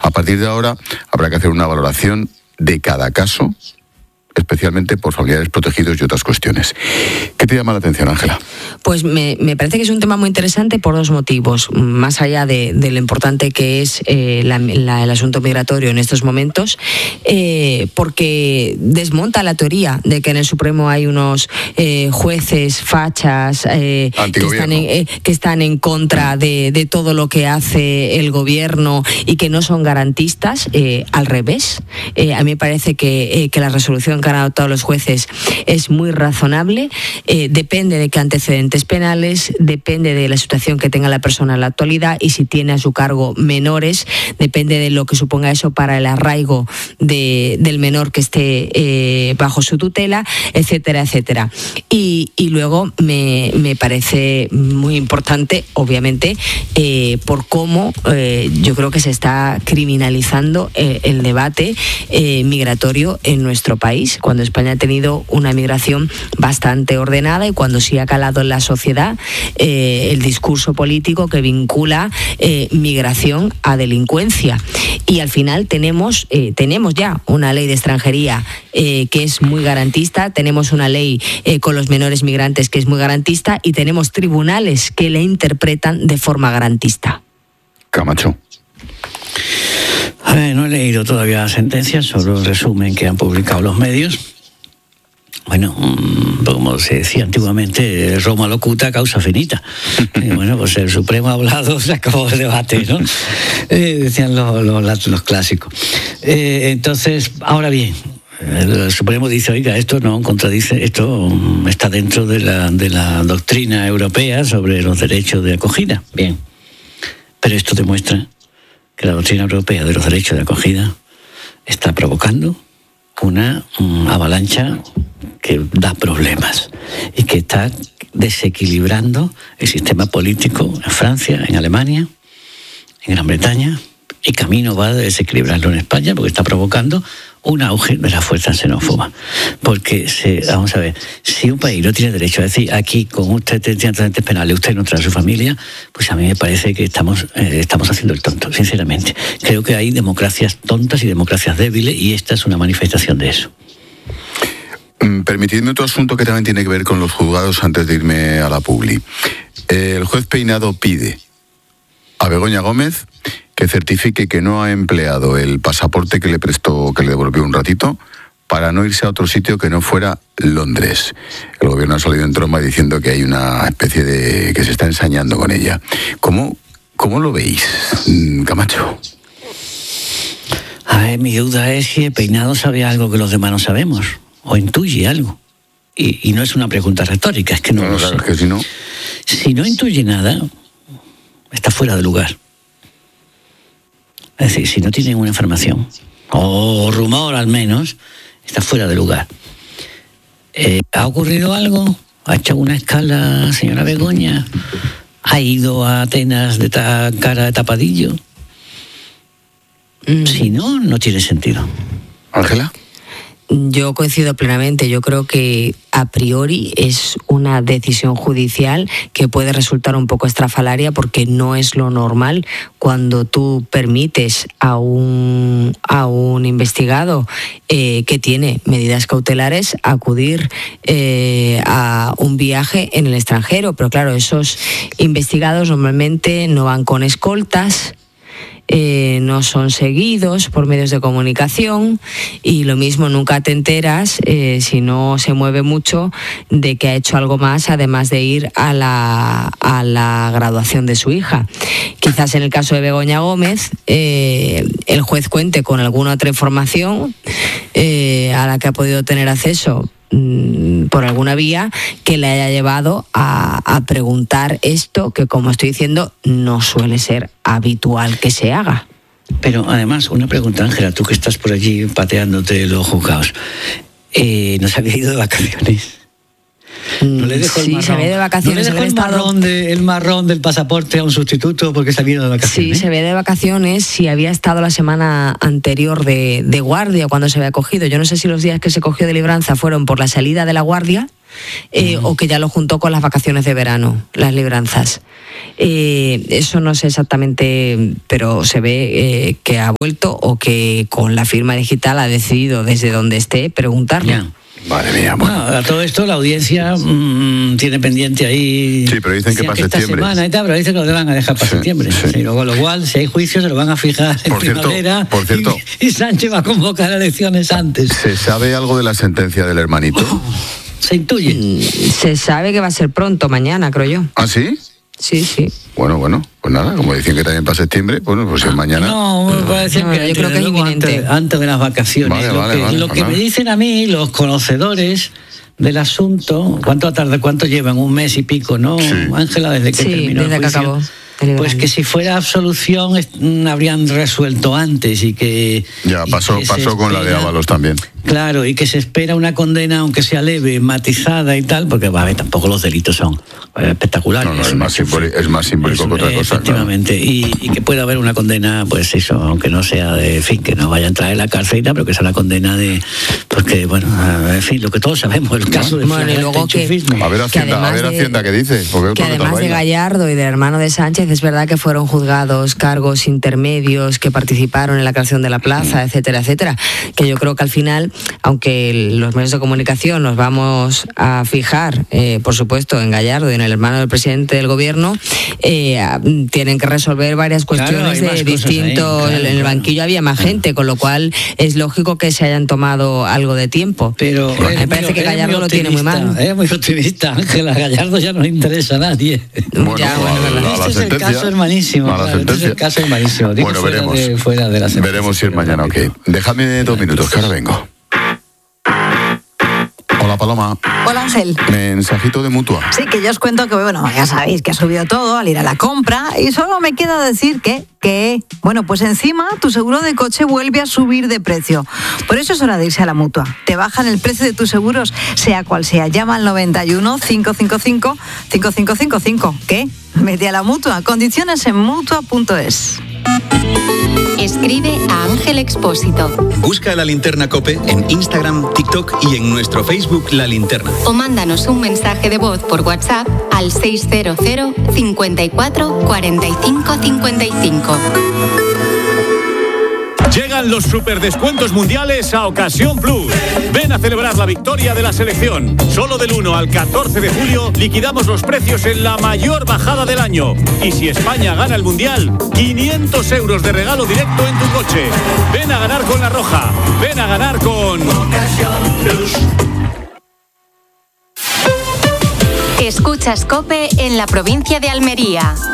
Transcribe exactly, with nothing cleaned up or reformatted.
A partir de ahora habrá que hacer una valoración de cada caso, especialmente por familiares protegidos y otras cuestiones. ¿Qué te llama la atención, Ángela? Pues me, me parece que es un tema muy interesante por dos motivos, más allá de, de lo importante que es eh, la, la, el asunto migratorio en estos momentos, eh, porque desmonta la teoría de que en el Supremo hay unos eh, jueces fachas eh, que, están en, eh, que están en contra de, de todo lo que hace el gobierno y que no son garantistas. Eh, al revés, eh, a mí me parece que, eh, que la resolución que han adoptado los jueces es muy razonable, eh, depende de qué antecedentes penales, depende de la situación que tenga la persona en la actualidad y si tiene a su cargo menores, depende de lo que suponga eso para el arraigo de, del menor que esté eh, bajo su tutela, etcétera, etcétera. Y, y luego me, me parece muy importante, obviamente, eh, por cómo eh, yo creo que se está criminalizando eh, el debate eh, migratorio en nuestro país, cuando España ha tenido una migración bastante ordenada y cuando sí ha calado en la sociedad eh, el discurso político que vincula eh, migración a delincuencia. Y al final tenemos, eh, tenemos ya una ley de extranjería eh, que es muy garantista, tenemos una ley eh, con los menores migrantes que es muy garantista y tenemos tribunales que la interpretan de forma garantista. Camacho. A ver, no he leído todavía la sentencia, solo el resumen que han publicado los medios. Bueno, como se decía antiguamente, Roma locuta, causa finita. Y bueno, pues el Supremo ha hablado, se acabó el debate, ¿no? Eh, decían los, los, los clásicos. Eh, entonces, ahora bien, el Supremo dice, oiga, esto no contradice, esto está dentro de la, de la doctrina europea sobre los derechos de acogida. Bien, pero esto demuestra que la doctrina europea de los derechos de acogida está provocando una um, avalancha que da problemas y que está desequilibrando el sistema político en Francia, en Alemania, en Gran Bretaña, y camino va de desequilibrarlo en España porque está provocando un auge de la fuerza xenófoba. Porque, se, vamos a ver, si un país no tiene derecho a decir aquí con usted tiene antecedentes penales, usted no trae a su familia, pues a mí me parece que estamos, eh, estamos haciendo el tonto, sinceramente. Creo que hay democracias tontas y democracias débiles y esta es una manifestación de eso. Permitidme otro asunto que también tiene que ver con los juzgados antes de irme a la publi. El juez Peinado pide a Begoña Gómez que certifique que no ha empleado el pasaporte que le prestó, que le devolvió un ratito, para no irse a otro sitio que no fuera Londres. El gobierno ha salido en tromba diciendo que hay una especie de... que se está ensañando con ella. ¿Cómo, cómo lo veis, Camacho? A ver, mi duda es si el Peinado sabe algo que los demás no sabemos, o intuye algo. Y, y no es una pregunta retórica, es que no, no lo sé. Es que si no... Si no intuye nada, está fuera de lugar. Es decir, si no tiene ninguna información, o rumor al menos, está fuera de lugar. Eh, ¿Ha ocurrido algo? ¿Ha hecho una escala, señora Begoña? ¿Ha ido a Atenas de ta cara de tapadillo? Mm. Si no, no tiene sentido. ¿Ángela? Yo coincido plenamente. Yo creo que a priori es una decisión judicial que puede resultar un poco estrafalaria porque no es lo normal cuando tú permites a un, a un investigado eh, que tiene medidas cautelares acudir eh, a un viaje en el extranjero. Pero claro, esos investigados normalmente no van con escoltas, Eh, no son seguidos por medios de comunicación y lo mismo nunca te enteras eh, si no se mueve mucho de que ha hecho algo más además de ir a la, a la graduación de su hija. Quizás en el caso de Begoña Gómez eh, el juez cuente con alguna otra información eh, a la que ha podido tener acceso por alguna vía que le haya llevado a, a preguntar esto que, como estoy diciendo, no suele ser habitual que se haga. Pero además, una pregunta, Ángela, tú que estás por allí pateándote los juzgados, eh, ¿no se había ido de vacaciones? ¿No le dejó sí, el se ve de vacaciones. ¿No le dejó el marrón, de, el marrón del pasaporte a un sustituto porque se había ido de vacaciones? Sí, se ve de vacaciones si había estado la semana anterior de, de guardia cuando se había cogido. Yo no sé si los días que se cogió de libranza fueron por la salida de la guardia eh, uh-huh. o que ya lo juntó con las vacaciones de verano, las libranzas. Eh, eso no sé exactamente, pero se ve eh, que ha vuelto o que con la firma digital ha decidido desde donde esté preguntarle. Yeah. Madre mía, bueno. bueno. A todo esto la audiencia mmm, tiene pendiente ahí. Sí, pero dicen que para esta septiembre. Semana y tal, pero dicen que lo van a dejar para sí, septiembre. Sí. Sí, con lo cual, si hay juicios, se lo van a fijar en por cierto, primavera. Por cierto, y, y Sánchez va a convocar elecciones antes. ¿Se sabe algo de la sentencia del hermanito? Se intuye. Se sabe que va a ser pronto, mañana, creo yo. ¿Ah, sí? Sí, sí. Bueno, bueno, pues nada, como dicen que también para septiembre, bueno, pues es mañana. No, me parece no, que yo creo que es inminente. Antes, antes de las vacaciones. Vale, lo vale, que, vale, lo que vale. me dicen a mí los conocedores del asunto, ¿cuánto tarda, cuánto llevan? Un mes y pico, ¿no? Sí. Ángela, desde que sí, terminó desde el que juicio. acabó. Pues que si fuera absolución habrían resuelto antes y que... Ya, pasó, y que pasó con la de Ábalos también. Claro, y que se espera una condena, aunque sea leve, matizada y tal, porque a ver, tampoco los delitos son espectaculares. No, no, es más simbólico, es más simbólico que otra cosa. Efectivamente, claro. y, y que pueda haber una condena, pues eso, aunque no sea de, en fin, que no vaya a entrar en la cárcel y tal, pero que sea la condena de, pues que, bueno, en fin, lo que todos sabemos, el caso de bueno, y luego que, a ver Hacienda, a ver Hacienda qué dice. Que además de Gallardo y del hermano de Sánchez, es verdad que fueron juzgados cargos intermedios que participaron en la creación de la plaza, etcétera, etcétera, que yo creo que al final, aunque los medios de comunicación nos vamos a fijar, eh, por supuesto, en Gallardo y en el hermano del presidente del gobierno, eh, tienen que resolver varias cuestiones claro, de distintos. Claro, en el claro. banquillo había más gente, con lo cual es lógico que se hayan tomado algo de tiempo. Pero me parece muy, que Gallardo lo tiene muy mal. Es muy optimista, Ángela. Gallardo ya no le interesa a nadie. Bueno, ya, bueno, a, a este es el caso hermanísimo. Claro, este es el caso hermanísimo. Digo, bueno, fuera veremos. De, fuera de la veremos si es mañana, ok. Déjame dos minutos, que ahora vengo. Hola, Paloma. Hola, Ángel. Mensajito de Mutua. Sí, que yo os cuento que, bueno, ya sabéis que ha subido todo al ir a la compra y solo me queda decir que, que, bueno, pues encima tu seguro de coche vuelve a subir de precio. Por eso es hora de irse a la Mutua. Te bajan el precio de tus seguros, sea cual sea. Llama al noventa y uno, cinco cinco cinco, cinco cinco cinco cinco. ¿Qué? Vete a la Mutua. Condiciones en mutua punto es. Escribe a Ángel Expósito. Busca La Linterna COPE en Instagram, TikTok y en nuestro Facebook La Linterna. O mándanos un mensaje de voz por WhatsApp al seiscientos cincuenta y cuatro cuarenta y cinco cincuenta y cinco. Llegan los superdescuentos mundiales a Ocasión Plus. Ven a celebrar la victoria de la selección. Solo del uno al catorce de julio liquidamos los precios en la mayor bajada del año. Y si España gana el mundial, quinientos euros de regalo directo en tu coche. Ven a ganar con La Roja. Ven a ganar con Ocasión Plus. Escuchas COPE en la provincia de Almería.